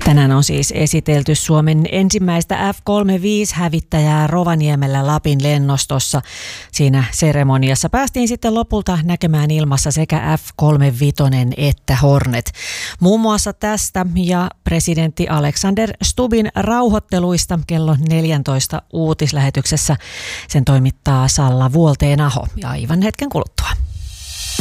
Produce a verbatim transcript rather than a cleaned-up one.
Tänään on siis esitelty Suomen ensimmäistä F kolmekymmentäviisi-hävittäjää Rovaniemellä Lapin lennostossa. Siinä seremoniassa päästiin sitten lopulta näkemään ilmassa sekä F kolmekymmentäviisi että Hornet. Muun muassa tästä ja presidentti Alexander Stubbin rauhoitteluista kello neljätoista uutislähetyksessä. Sen toimittaa Salla Vuolteen-Aho ja aivan hetken kuluttua.